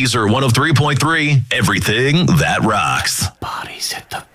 Weezer 103.3, everything that rocks. Bodies hit the